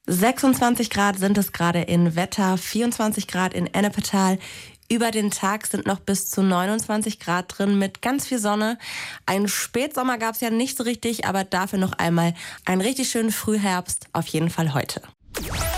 26 Grad sind es gerade in Wetter, 24 Grad in Ennepetal. Über den Tag sind noch bis zu 29 Grad drin mit ganz viel Sonne. Einen Spätsommer gab es ja nicht so richtig, aber dafür noch einmal einen richtig schönen Frühherbst, auf jeden Fall heute.